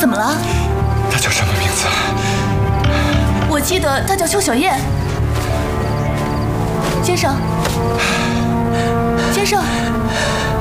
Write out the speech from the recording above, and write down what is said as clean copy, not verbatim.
怎么了？ 她叫什么名字？ 我记得她叫邱小燕。先生，先生。